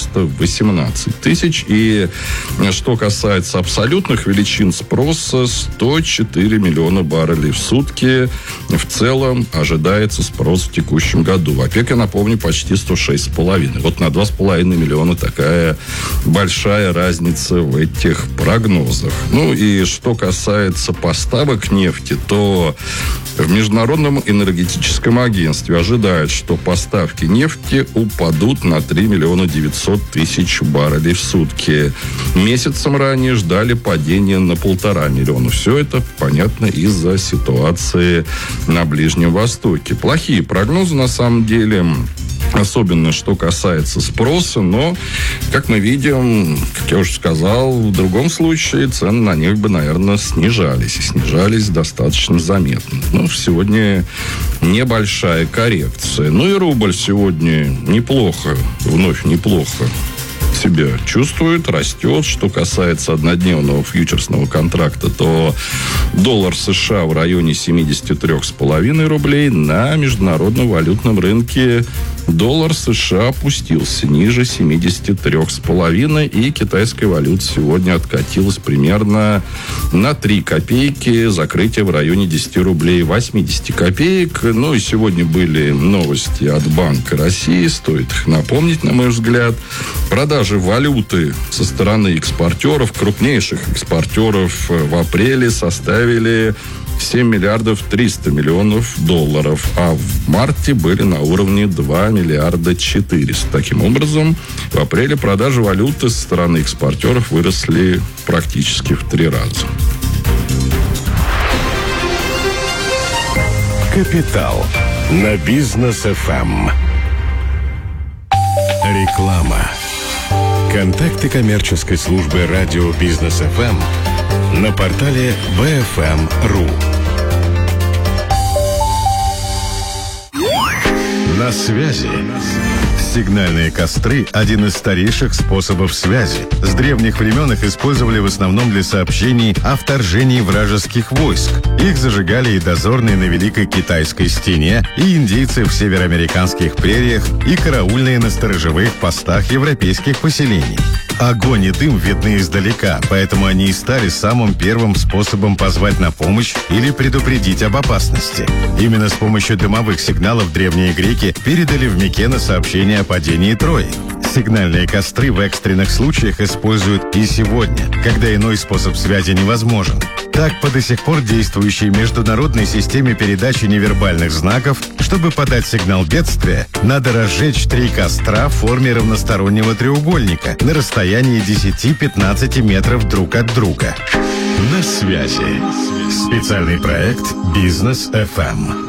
418 тысяч. И что касается абсолютных величин спроса, 104 миллиона баррелей в сутки. В целом ожидается спрос в текущем году. В ОПЕК, я напомню, почти 106,5. Вот на 2,5 миллиона такая большая разница в этих прогнозах. И что касается поставок нефти, то в Международном энергетическом агентстве ожидают, что поставки нефти упадут на 3 900 000 баррелей в сутки. Месяцем ранее ждали падения на 1,5 миллиона. Все это, понятно, из-за ситуации на Ближнем Востоке. Плохие прогнозы, на самом деле, особенно что касается спроса, но, как мы видим, как я уже сказал, в другом случае цены на нефть бы, наверное, снижались. И снижались достаточно заметно. Сегодня небольшая коррекция. И рубль сегодня вновь неплохо себя чувствует, растет. Что касается однодневного фьючерсного контракта, то доллар США в районе 73,5 рублей. На международном валютном рынке доллар США опустился ниже 73,5, и китайская валюта сегодня откатилась примерно на 3 копейки, закрытие в районе 10 рублей 80 копеек. И сегодня были новости от Банка России, стоит их напомнить, на мой взгляд. Продажи валюты со стороны экспортеров, крупнейших экспортеров, в апреле составили 7 миллиардов 300 миллионов долларов, а в марте были на уровне 2 миллиарда 400. Таким образом, в апреле продажи валюты со стороны экспортеров выросли практически в 3 раза. Капитал на Бизнес-ФМ. Реклама. Контакты коммерческой службы радио Бизнес-ФМ на портале bfm.ru. На связи Сигнальные костры – один из старейших способов связи. С древних времен их использовали в основном для сообщений о вторжении вражеских войск. Их зажигали и дозорные на Великой Китайской стене, и индейцы в североамериканских прериях, и караульные на сторожевых постах европейских поселений. Огонь и дым видны издалека, поэтому они и стали самым первым способом позвать на помощь или предупредить об опасности. Именно с помощью дымовых сигналов древние греки передали в Микены сообщение о падении Трои. Сигнальные костры в экстренных случаях используют и сегодня, когда иной способ связи невозможен. Так, по до сих пор действующей международной системе передачи невербальных знаков, чтобы подать сигнал бедствия, надо разжечь 3 костра в форме равностороннего треугольника на расстоянии 10-15 метров друг от друга. На связи. Специальный проект «Бизнес FM».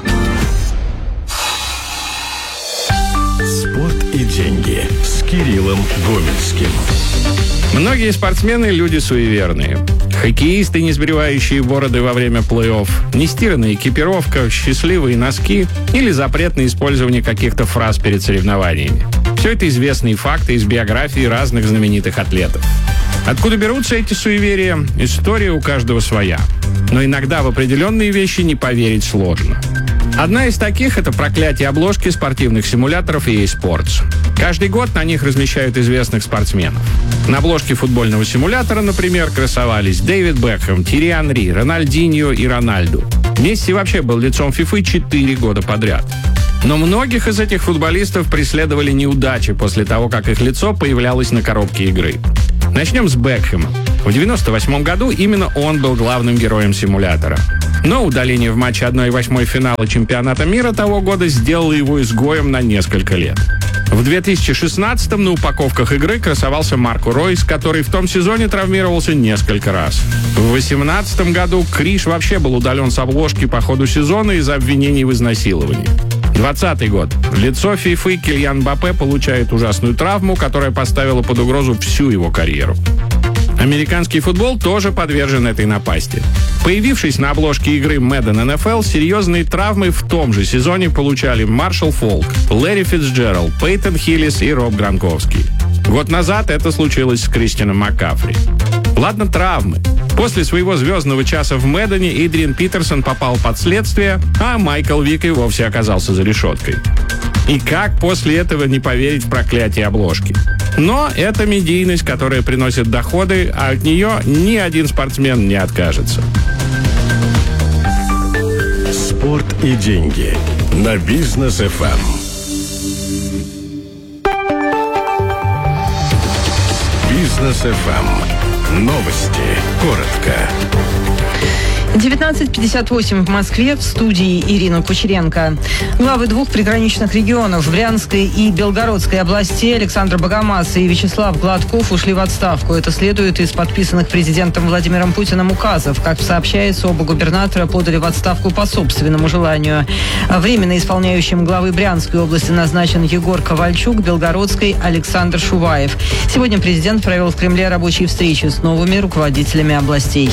Спорт и деньги с Кириллом Гомельским. Многие спортсмены – люди суеверные. Хоккеисты, не сбривающие бороды во время плей-офф, нестиранная экипировка, счастливые носки или запрет на использование каких-то фраз перед соревнованиями. Все это известные факты из биографии разных знаменитых атлетов. Откуда берутся эти суеверия? История у каждого своя. Но иногда в определенные вещи не поверить сложно. Одна из таких – это проклятие обложки спортивных симуляторов EA Sports. Каждый год на них размещают известных спортсменов. На обложке футбольного симулятора, например, красовались Дэвид Бекхэм, Тьерри Анри, Рональдиньо и Рональду. Месси вообще был лицом FIFA 4 года подряд. Но многих из этих футболистов преследовали неудачи после того, как их лицо появлялось на коробке игры. Начнем с Бекхэма. В 1998 году именно он был главным героем симулятора. Но удаление в матче 1/8 финала чемпионата мира того года сделало его изгоем на несколько лет. В 2016-м на упаковках игры красовался Марко Ройс, который в том сезоне травмировался несколько раз. В 2018 году Криш вообще был удален с обложки по ходу сезона из-за обвинений в изнасиловании. 2020 год. Лицо ФИФы Кильян Мбаппе получает ужасную травму, которая поставила под угрозу всю его карьеру. Американский футбол тоже подвержен этой напасти. Появившись на обложке игры Madden NFL, серьезные травмы в том же сезоне получали Маршалл Фолк, Лэри Фицджеральд, Пейтон Хиллис и Роб Гранковский. Год назад это случилось с Кристианом Маккафри. Ладно, травмы. После своего звездного часа в Мэддене Эйдриан Питерсон попал под следствие, а Майкл Вик и вовсе оказался за решеткой. И как после этого не поверить в проклятие обложки? Но это медийность, которая приносит доходы, а от нее ни один спортсмен не откажется. Спорт и деньги на Бизнес FM. Бизнес FM. Новости. Коротко. 19:58 в Москве, в студии Ирина Кучеренко. Главы 2 приграничных регионов Брянской и Белгородской областей Александр Богомаз и Вячеслав Гладков ушли в отставку. Это следует из подписанных президентом Владимиром Путиным указов. Как сообщается, оба губернатора подали в отставку по собственному желанию. Временно исполняющим главы Брянской области назначен Егор Ковальчук, Белгородской Александр Шуваев. Сегодня президент провел в Кремле рабочие встречи с новыми руководителями областей.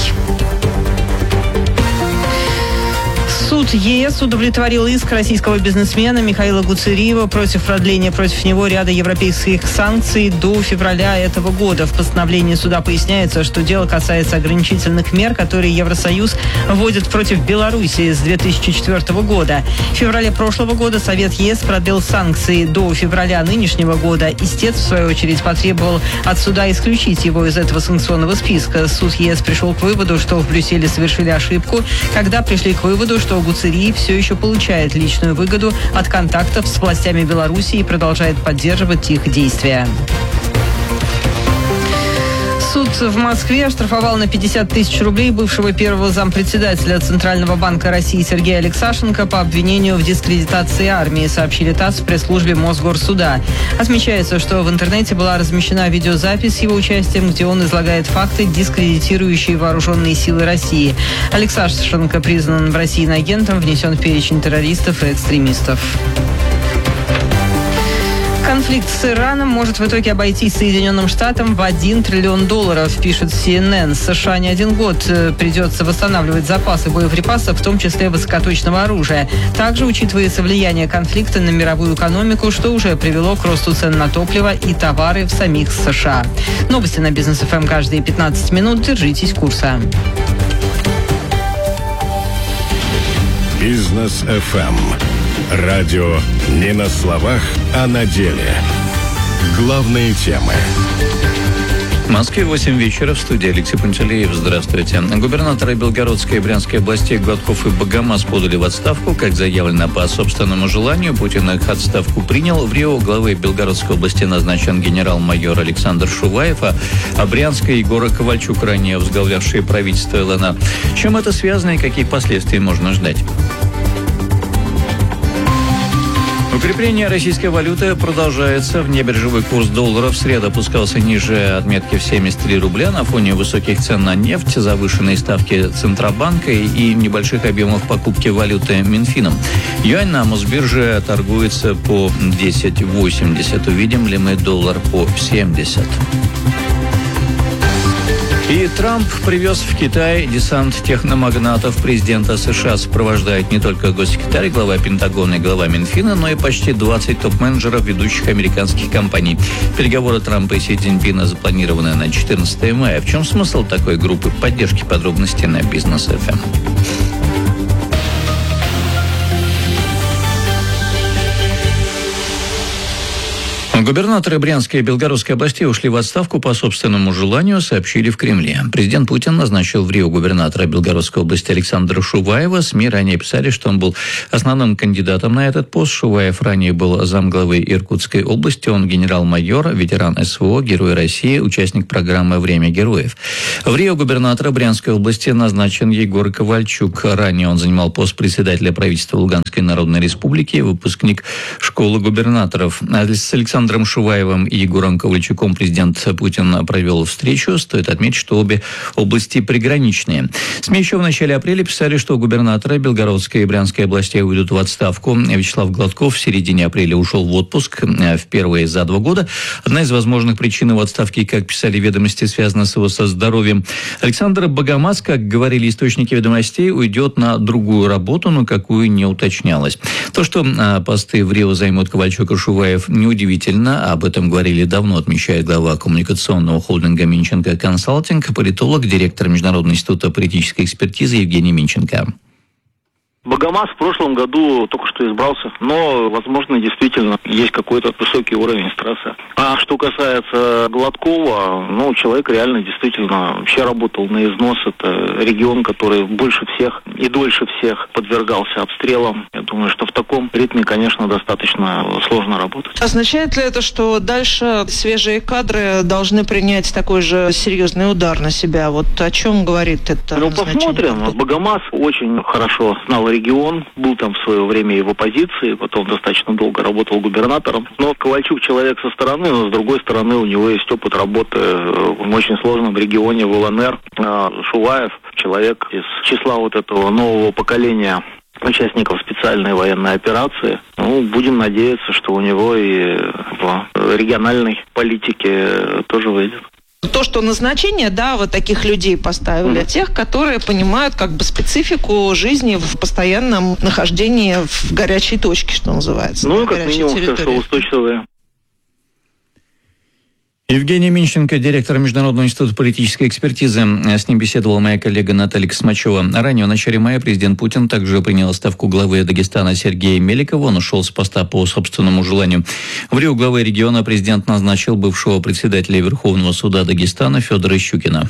Суд ЕС удовлетворил иск российского бизнесмена Михаила Гуцериева против продления против него ряда европейских санкций до февраля этого года. В постановлении суда поясняется, что дело касается ограничительных мер, которые Евросоюз вводит против Белоруссии с 2004 года. В феврале прошлого года Совет ЕС продлил санкции до февраля нынешнего года. Истец, в свою очередь, потребовал от суда исключить его из этого санкционного списка. Суд ЕС пришел к выводу, что в Брюсселе совершили ошибку, когда пришли к выводу, что Гуцериев все еще получает личную выгоду от контактов с властями Беларуси и продолжает поддерживать их действия. Суд в Москве оштрафовал на 50 тысяч рублей бывшего первого зампредседателя Центрального банка России Сергея Алексашенко по обвинению в дискредитации армии, сообщили ТАСС в пресс-службе Мосгорсуда. Отмечается, что в интернете была размещена видеозапись с его участием, где он излагает факты, дискредитирующие вооруженные силы России. Алексашенко признан в России иноагентом, внесен в перечень террористов и экстремистов. Конфликт с Ираном может в итоге обойтись Соединенным Штатам в $1 триллион, пишет CNN. США не один год придется восстанавливать запасы боеприпасов, в том числе высокоточного оружия. Также учитывается влияние конфликта на мировую экономику, что уже привело к росту цен на топливо и товары в самих США. Новости на Бизнес ФМ каждые 15 минут. Держитесь курса. Бизнес ФМ. Радио не на словах, а на деле. Главные темы. В Москве 8 вечера, в студии Алексей Пантелеев. Здравствуйте. Губернаторы Белгородской и Брянской областей Гладков и Богомаз подали в отставку. Как заявлено по собственному желанию, Путин их отставку принял. В Рио главой Белгородской области назначен генерал-майор Александр Шуваев, а Брянской Егор Ковальчук, ранее возглавлявший правительство ЛНА. Чем это связано и какие последствия можно ждать? Укрепление российской валюты продолжается. Внебиржевой курс доллара в среду опускался ниже отметки в 73 рубля на фоне высоких цен на нефть, завышенной ставки Центробанка и небольших объемов покупки валюты Минфином. Юань на Мосбирже торгуется по 10.80. Увидим ли мы доллар по 70? И Трамп привез в Китай десант техномагнатов. Президента США сопровождает не только госсекретарь, глава Пентагона и глава Минфина, но и почти 20 топ-менеджеров ведущих американских компаний. Переговоры Трампа и Си Цзиньпина запланированы на 14 мая. В чем смысл такой группы поддержки? Подробности на Бизнес ФМ. Губернаторы Брянской и Белгородской областей ушли в отставку по собственному желанию, сообщили в Кремле. Президент Путин назначил в Рио губернатора Белгородской области Александра Шуваева. СМИ ранее писали, что он был основным кандидатом на этот пост. Шуваев ранее был замглавы Иркутской области. Он генерал-майор, ветеран СВО, Герой России, участник программы «Время героев». В Рио губернатора Брянской области назначен Егор Ковальчук. Ранее он занимал пост председателя правительства Луганской Народной Республики, выпускник школы губернаторов. С Александром Шуваевым и Егором Ковальчуком президент Путин провел встречу. Стоит отметить, что обе области приграничные. СМИ еще в начале апреля писали, что губернаторы Белгородской и Брянской областей уйдут в отставку. Вячеслав Гладков в середине апреля ушел в отпуск впервые за 2 года. Одна из возможных причин его отставки, как писали ведомости, связана с его со здоровьем. Александр Богомаз, как говорили источники ведомостей, уйдет на другую работу, но какую не уточнялось. То, что посты в Рио займут Ковальчук и Шуваев, неудивительно. Об этом говорили давно, отмечает глава коммуникационного холдинга Минченко Консалтинг, политолог, директор Международного института политической экспертизы Евгений Минченко. Богомаз в прошлом году только что избрался, но, возможно, действительно есть какой-то высокий уровень стресса. А что касается Гладкова, человек реально действительно вообще работал на износ. Это регион, который больше всех и дольше всех подвергался обстрелам. Я думаю, что в таком ритме, конечно, достаточно сложно работать. Означает ли это, что дальше свежие кадры должны принять такой же серьезный удар на себя? Вот о чем говорит это? Посмотрим. Богомаз очень хорошо знал регион, был там в свое время и в оппозиции, потом достаточно долго работал губернатором. Но Ковальчук человек со стороны, но с другой стороны у него есть опыт работы в очень сложном регионе, в ЛНР. Шуваев человек из числа вот этого нового поколения участников специальной военной операции. Будем надеяться, что у него и в региональной политике тоже выйдет. То, что назначение, вот таких людей поставили, тех, которые понимают специфику жизни в постоянном нахождении в горячей точке, что называется. Как минимум, стрессоустойчивые. Евгений Минченко, директор Международного института политической экспертизы. С ним беседовала моя коллега Наталья Космачева. Ранее, в начале мая, президент Путин также принял отставку главы Дагестана Сергея Меликова. Он ушел с поста по собственному желанию. В Рио главой региона президент назначил бывшего председателя Верховного суда Дагестана Федора Щукина.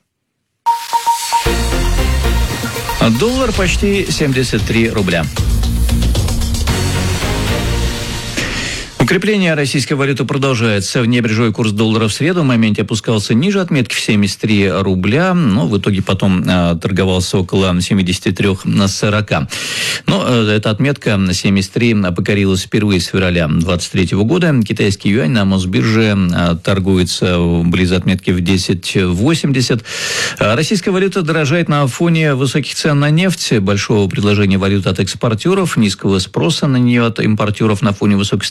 Доллар почти 73 рубля. Укрепление российской валюты продолжается. Внебиржевой курс доллара в среду в моменте опускался ниже отметки в 73 рубля, но в итоге потом торговался около 73,40. Но эта отметка 73 покорилась впервые с февраля 2023 года. Китайский юань на Мосбирже торгуется близ отметки в 10,80. Российская валюта дорожает на фоне высоких цен на нефть, большого предложения валют от экспортеров, низкого спроса на нее от импортеров на фоне высокой ставки ЦБ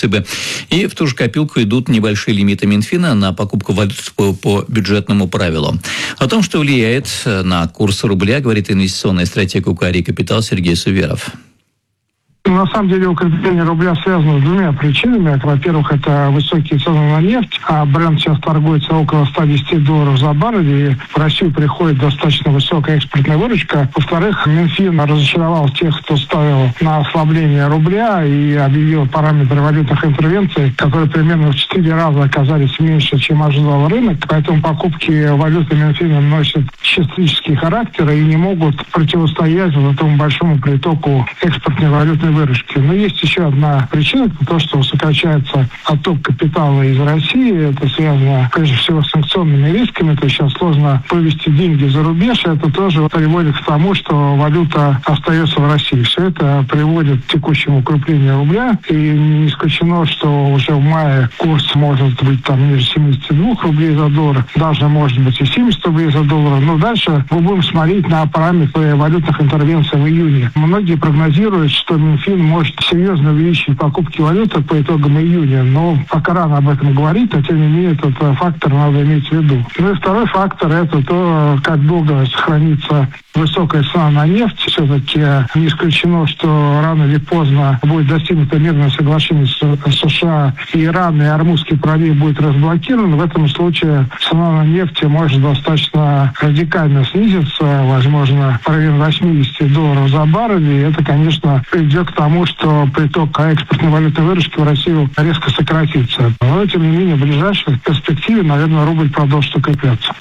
ЦБ. И в ту же копилку идут небольшие лимиты Минфина на покупку валют по бюджетному правилу. О том, что влияет на курс рубля, говорит инвестиционный стратег УКАРИ «Капитал» Сергей Суверов. На самом деле укрепление рубля связано с двумя причинами. Во-первых, это высокие цены на нефть, а бренд сейчас торгуется около $110 за баррель, и в Россию приходит достаточно высокая экспортная выручка. Во-вторых, Минфин разочаровал тех, кто ставил на ослабление рубля и объявил параметры валютных интервенций, которые примерно в 4 раза оказались меньше, чем ожидал рынок. Поэтому покупки валюты Минфина носят частический характер и не могут противостоять вот этому большому притоку экспортной валютной выручки. Но есть еще одна причина, это то, что сокращается отток капитала из России. Это связано, прежде всего, с санкционными рисками. То есть сейчас сложно вывести деньги за рубеж. Это тоже приводит к тому, что валюта остается в России. Все это приводит к текущему укреплению рубля. И не исключено, что уже в мае курс может быть там ниже 72 рублей за доллар. Даже может быть и 70 рублей за доллар. Но дальше мы будем смотреть на параметры валютных интервенций в июне. Многие прогнозируют, что Минфин может серьезно увеличить покупки валюты по итогам июня, но пока рано об этом говорить, но тем не менее этот фактор надо иметь в виду. Ну и второй фактор – это то, как долго сохранится высокая цена на нефть. Все-таки не исключено, что рано или поздно будет достигнуто мирное соглашение с США, и Иран, и Ормузский пролив будет разблокирован. В этом случае цена на нефть может достаточно радикально снизиться, возможно, в районе $80 за баррель. И это, конечно, приведет к тому, что приток экспортной валютной выручки в Россию резко сократится. Но, тем не менее, в ближайшей перспективе, наверное, рубль продолжит укрепляться.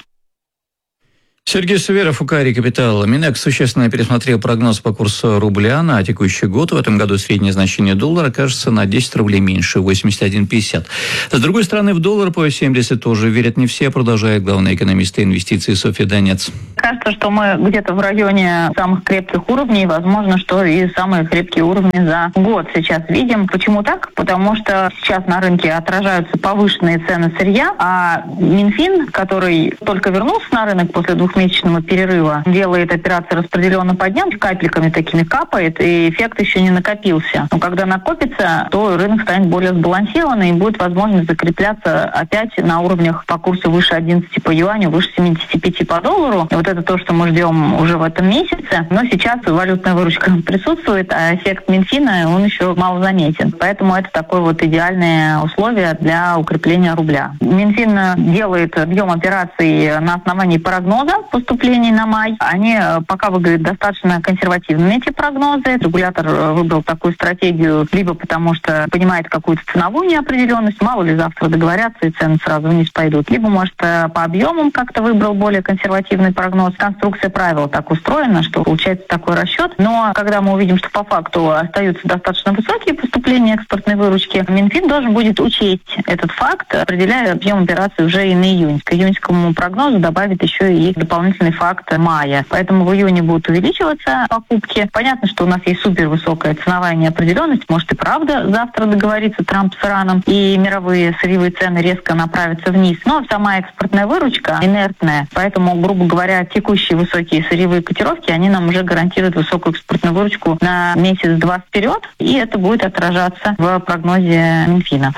Сергей Суверов, УКАРИ «Капитал». Минэкс существенно пересмотрел прогноз по курсу рубля на текущий год. В этом году среднее значение доллара кажется на 10 рублей меньше, 81,50. С другой стороны, в доллар по 70 тоже верят не все, продолжает главный экономист инвестиций Софья Донец. Кажется, что мы где-то в районе самых крепких уровней, возможно, что и самые крепкие уровни за год сейчас видим. Почему так? Потому что сейчас на рынке отражаются повышенные цены сырья, а Минфин, который только вернулся на рынок после двухмесячного перерыва, делает операции распределенно по дням, капельками такими капает, и эффект еще не накопился. Но когда накопится, то рынок станет более сбалансированным, и будет возможность закрепляться опять на уровнях по курсу выше 11 по юаню, выше 75 по доллару. И вот это то, что мы ждем уже в этом месяце. Но сейчас валютная выручка присутствует, а эффект Минфина, он еще мало заметен. Поэтому это такое вот идеальное условие для укрепления рубля. Минфин делает объем операций на основании прогноза поступлений на май. Они пока выглядят достаточно консервативными, эти прогнозы. Регулятор выбрал такую стратегию либо потому, что понимает какую-то ценовую неопределенность, мало ли завтра договорятся и цены сразу вниз пойдут, либо, может, по объемам как-то выбрал более консервативный прогноз. Конструкция правил так устроена, что получается такой расчет. Но когда мы увидим, что по факту остаются достаточно высокие поступления экспортной выручки, Минфин должен будет учесть этот факт, определяя объем операций уже и на июнь. К июньскому прогнозу добавит еще и дополнительный факт мая. Поэтому в июне будут увеличиваться покупки. Понятно, что у нас есть супервысокая ценовая неопределенность. Может и правда завтра договорится Трамп с Ираном, и мировые сырьевые цены резко направятся вниз. Но сама экспортная выручка инертная. Поэтому, грубо говоря, текущие высокие сырьевые котировки, они нам уже гарантируют высокую экспортную выручку на месяц-два вперед. И это будет отражаться в прогнозе Минфина.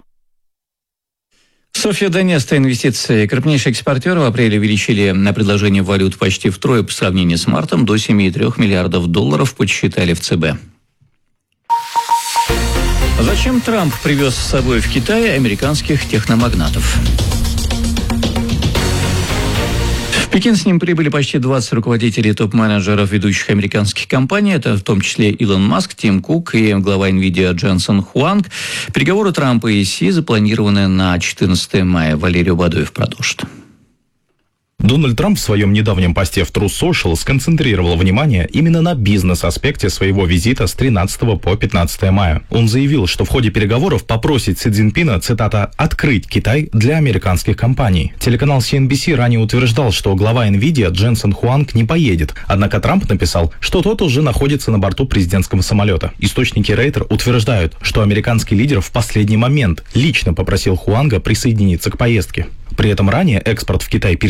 Софья Донец, инвестиции. Крупнейшие экспортеры в апреле увеличили на предложение валют почти втрое по сравнению с мартом, до 7,3 миллиардов долларов, подсчитали в ЦБ. Зачем Трамп привез с собой в Китай американских техномагнатов? В Пекин с ним прибыли почти 20 руководителей топ-менеджеров ведущих американских компаний. Это в том числе Илон Маск, Тим Кук и глава NVIDIA Дженсен Хуанг. Переговоры Трампа и Си запланированы на 14 мая. Валерий Бадоев продолжит. Дональд Трамп в своем недавнем посте в Truth Social сконцентрировал внимание именно на бизнес-аспекте своего визита с 13 по 15 мая. Он заявил, что в ходе переговоров попросит Си Цзиньпина, цитата, «открыть Китай для американских компаний». Телеканал CNBC ранее утверждал, что глава NVIDIA Дженсен Хуанг не поедет. Однако Трамп написал, что тот уже находится на борту президентского самолета. Источники Рейтер утверждают, что американский лидер в последний момент лично попросил Хуанга присоединиться к поездке. При этом ранее экспорт в Китай передовых американских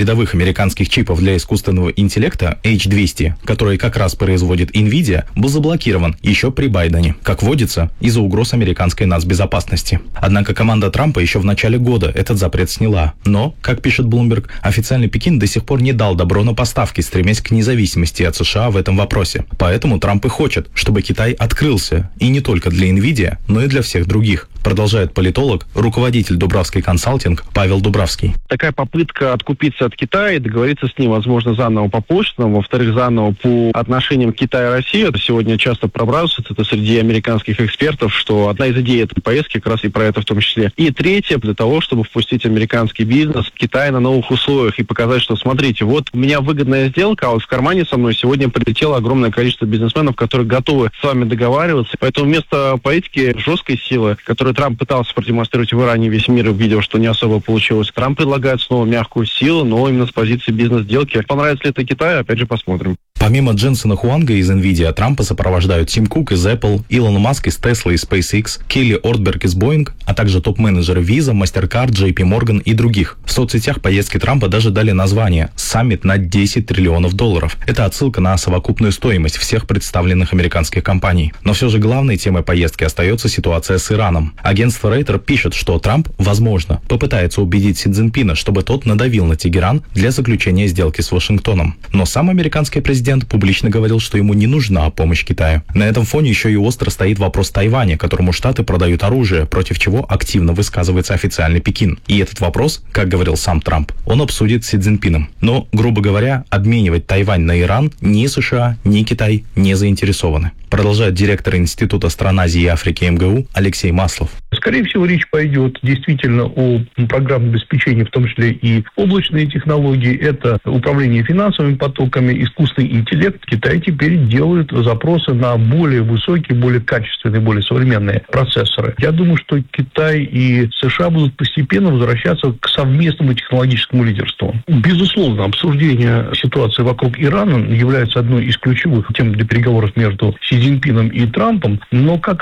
американских чипов для искусственного интеллекта H200, который как раз производит NVIDIA, был заблокирован еще при Байдене, как водится, из-за угроз американской нацбезопасности. Однако команда Трампа еще в начале года этот запрет сняла. Но, как пишет Bloomberg, официальный Пекин до сих пор не дал добро на поставки, стремясь к независимости от США в этом вопросе. Поэтому Трамп и хочет, чтобы Китай открылся. И не только для NVIDIA, но и для всех других. Продолжает политолог, руководитель Дубравский консалтинг Павел Дубравский. Такая попытка откупиться от Китая и договориться с ним, возможно, заново по почтам, во-вторых, заново по отношениям Китая и России. Это сегодня часто пробрасывается, это среди американских экспертов, что одна из идей этой поездки как раз и про это в том числе. И третье, для того, чтобы впустить американский бизнес в Китай на новых условиях и показать, что, смотрите, вот у меня выгодная сделка, а вот в кармане со мной сегодня прилетело огромное количество бизнесменов, которые готовы с вами договариваться. Поэтому вместо политики жесткой силы, которую Трамп пытался продемонстрировать в Иране, весь мир увидел, что не особо получилось, Трамп предлагает снова мягкую силу, но именно с позиции бизнес-сделки. Понравится ли это Китаю, опять же, посмотрим. Помимо Дженсена Хуанга из NVIDIA, Трампа сопровождают Тим Кук из Apple, Илон Маск из Tesla и SpaceX, Келли Ортберг из Boeing, а также топ-менеджеры Visa, MasterCard, JP Morgan и других. В соцсетях поездки Трампа даже дали название «Саммит на 10 триллионов долларов». Это отсылка на совокупную стоимость всех представленных американских компаний. Но все же главной темой поездки остается ситуация с Ираном. Агентство Рейтер пишет, что Трамп, возможно, попытается убедить Си Цзиньпина, чтобы тот надавил на Тегеран для заключения сделки с Вашингтоном. Но сам американский президент публично говорил, что ему не нужна помощь Китаю. На этом фоне еще и остро стоит вопрос Тайваня, которому Штаты продают оружие, против чего активно высказывается официальный Пекин. И этот вопрос, как говорил сам Трамп, он обсудит с Си Цзиньпином. Но, грубо говоря, обменивать Тайвань на Иран ни США, ни Китай не заинтересованы. Продолжает директор Института стран Азии и Африки МГУ Алексей Маслов. Скорее всего, речь пойдет действительно о программном обеспечении, в том числе и облачные технологии. Это управление финансовыми потоками, искусственный интеллект. Китай теперь делает запросы на более высокие, более качественные, более современные процессоры. Я думаю, что Китай и США будут постепенно возвращаться к совместному технологическому лидерству. Безусловно, обсуждение ситуации вокруг Ирана является одной из ключевых тем для переговоров между Си Цзиньпином и Трампом, но как